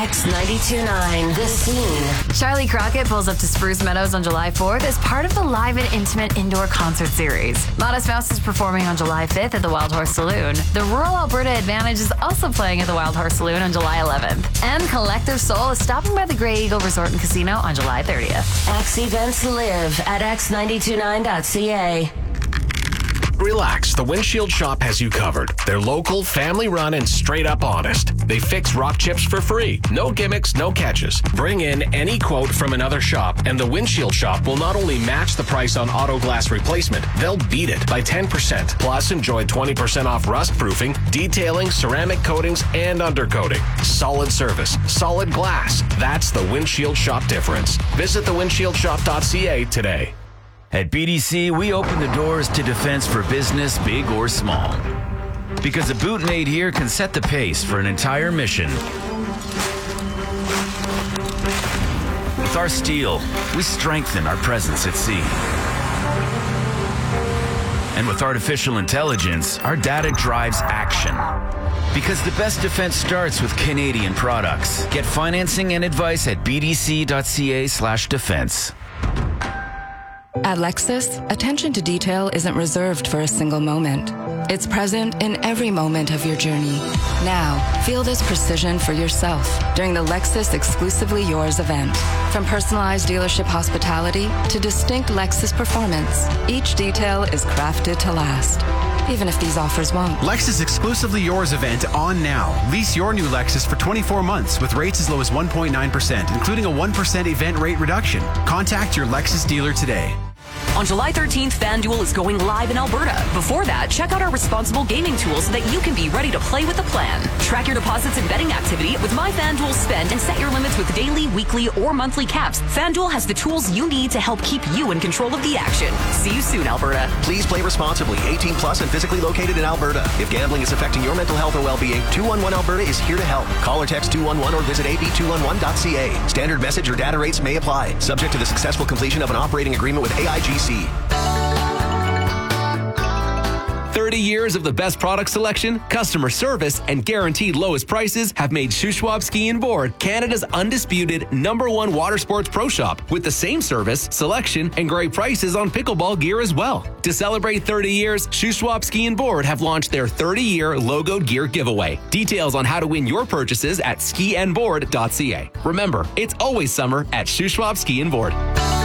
X92.9, The Scene. Charlie Crockett pulls up to Spruce Meadows on July 4th as part of the Live and Intimate Indoor Concert Series. Modest Mouse is performing on July 5th at the Wild Horse Saloon. The Rural Alberta Advantage is also playing at the Wild Horse Saloon on July 11th. And Collective Soul is stopping by the Grey Eagle Resort and Casino on July 30th. X events live at x929.ca. Relax, the Windshield Shop has you covered. They're local, family-run, and straight-up honest. They fix rock chips for free. No gimmicks, no catches. Bring in any quote from another shop, and the Windshield Shop will not only match the price on auto glass replacement, they'll beat it by 10%. Plus, enjoy 20% off rust-proofing, detailing, ceramic coatings, and undercoating. Solid service, solid glass. That's the Windshield Shop difference. Visit thewindshieldshop.ca today. At BDC, we open the doors to defense for business, big or small. Because a boot made here can set the pace for an entire mission. With our steel, we strengthen our presence at sea. And with artificial intelligence, our data drives action. Because the best defense starts with Canadian products. Get financing and advice at bdc.ca/defense. At Lexus, attention to detail isn't reserved for a single moment. It's present in every moment of your journey. Now, feel this precision for yourself during the Lexus Exclusively Yours event. From personalized dealership hospitality to distinct Lexus performance, each detail is crafted to last, even if these offers won't. Lexus Exclusively Yours event on now. Lease your new Lexus for 24 months with rates as low as 1.9%, including a 1% event rate reduction. Contact your Lexus dealer today. On July 13th, FanDuel is going live in Alberta. Before that, check out our responsible gaming tools so that you can be ready to play with a plan. Track your deposits and betting activity with My FanDuel Spend and set your limits with daily, weekly, or monthly caps. FanDuel has the tools you need to help keep you in control of the action. See you soon, Alberta. Please play responsibly. 18 plus and physically located in Alberta. If gambling is affecting your mental health or well-being, 211 Alberta is here to help. Call or text 211 or visit ab211.ca. Standard message or data rates may apply. Subject to the successful completion of an operating agreement with AIGC. 30 years of the best product selection, customer service, and guaranteed lowest prices have made Shuswap Ski and Board Canada's undisputed #1 water sports pro shop, with the same service, selection, and great prices on pickleball gear as well. To celebrate 30 years, Shuswap Ski and Board have launched their 30-year logoed gear giveaway. Details on how to win your purchases at skiandboard.ca. Remember, it's always summer at Shuswap Ski and Board.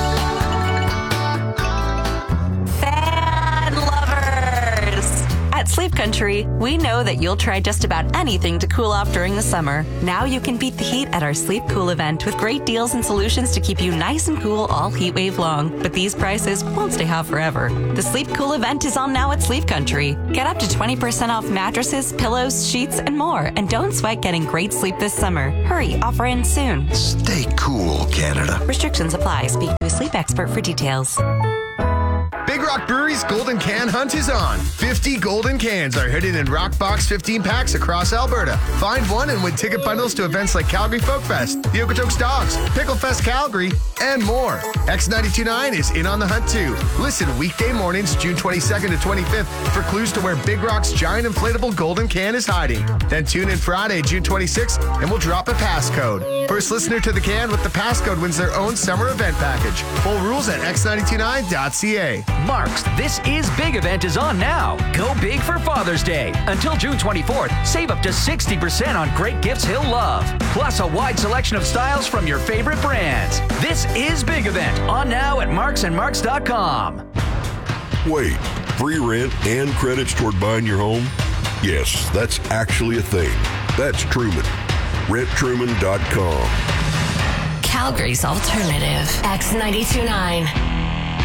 At Sleep Country, we know that you'll try just about anything to cool off during the summer. Now you can beat the heat at our Sleep Cool event with great deals and solutions to keep you nice and cool all heat wave long. But these prices won't stay hot forever. The Sleep Cool event is on now at Sleep Country. Get up to 20% off mattresses, pillows, sheets, and more. And don't sweat getting great sleep this summer. Hurry, offer ends soon. Stay cool, Canada. Restrictions apply. Speak to a sleep expert for details. Big Rock Brewery's Golden Can Hunt is on. 50 golden cans are hidden in Rock Box 15 packs across Alberta. Find one and win ticket bundles to events like Calgary Folk Fest, the Okotoks Dogs, Pickle Fest Calgary, and more. X92.9 is in on the hunt too. Listen weekday mornings, June 22nd to 25th, for clues to where Big Rock's giant inflatable golden can is hiding. Then tune in Friday, June 26th, and we'll drop a passcode. First listener to the can with the passcode wins their own summer event package. Full rules at x929.ca. Mark's This Is Big event is on now. Go big for Father's Day. Until June 24th, save up to 60% on great gifts he'll love. Plus a wide selection of styles from your favorite brands. This Is Big event on now at marksandmarks.com. Wait, free rent and credits toward buying your home? Yes, that's actually a thing. That's Truman. RentTruman.com. Calgary's alternative. X92.9.